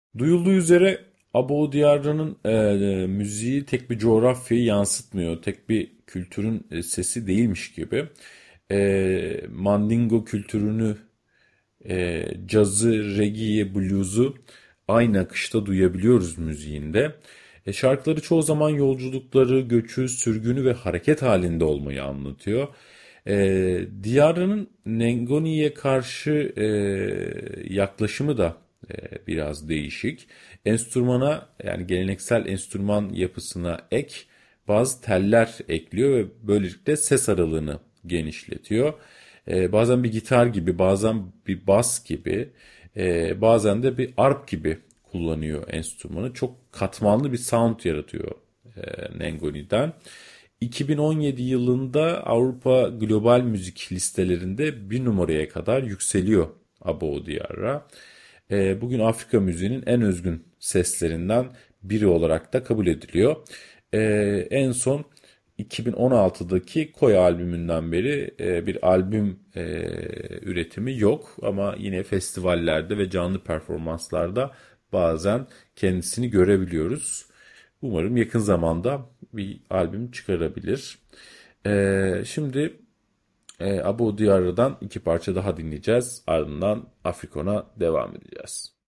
Duyulduğu üzere Abo Diyarı'nın müziği tek bir coğrafyayı yansıtmıyor. Tek bir kültürün sesi değilmiş gibi. Mandingo kültürünü, cazı, reggae'yi, blues'u aynı akışta duyabiliyoruz müziğinde. Şarkıları çoğu zaman yolculukları, göçü, sürgünü ve hareket halinde olmayı anlatıyor. Diyarı'nın Nengoni'ye karşı yaklaşımı da biraz değişik. Enstrümana yani geleneksel enstrüman yapısına ek bazı teller ekliyor ve böylelikle ses aralığını genişletiyor. Bazen bir gitar gibi, bazen bir bas gibi, bazen de bir arp gibi kullanıyor enstrümanı. Çok katmanlı bir sound yaratıyor Nengoni'den. 2017 yılında Avrupa Global Müzik listelerinde bir numaraya kadar yükseliyor Abo Diyarra. Bugün Afrika müziğinin en özgün seslerinden biri olarak da kabul ediliyor. En son 2016'daki Koya albümünden beri bir albüm üretimi yok ama yine festivallerde ve canlı performanslarda bazen kendisini görebiliyoruz. Umarım yakın zamanda bir albüm çıkarabilir. Şimdi Abu Diyar'dan iki parça daha dinleyeceğiz. Ardından Afrikon'a devam edeceğiz.